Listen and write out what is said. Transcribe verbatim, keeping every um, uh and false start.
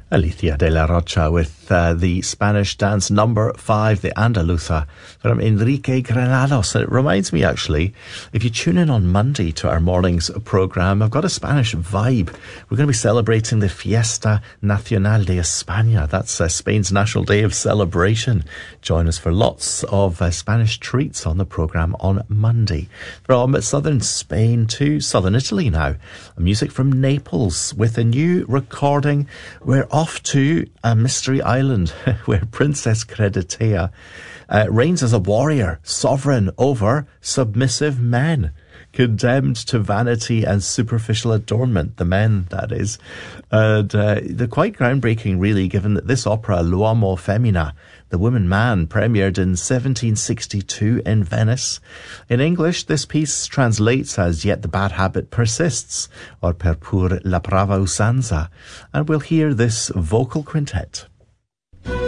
Alicia de la Rocha with uh, the Spanish dance number five, the Andaluza, from Enrique Granados. And it reminds me, actually, if you tune in on Monday to our morning's programme, I've got a Spanish vibe. We're going to be celebrating the Fiesta Nacional de España. That's uh, Spain's National Day of Celebration. Join us for lots of uh, Spanish treats on the programme on Monday. From southern Spain to southern Italy now. Music from Naples with a new recording. We're off to a mystery island where Princess Creditea uh, reigns as a warrior, sovereign over submissive men, condemned to vanity and superficial adornment, the men, that is. And uh, they're quite groundbreaking, really, given that this opera, L'Uomo Femmina, The Woman Man, premiered in seventeen sixty-two in Venice. In English, this piece translates as Yet the Bad Habit Persists, or Per pur la brava usanza. And we'll hear this vocal quintet.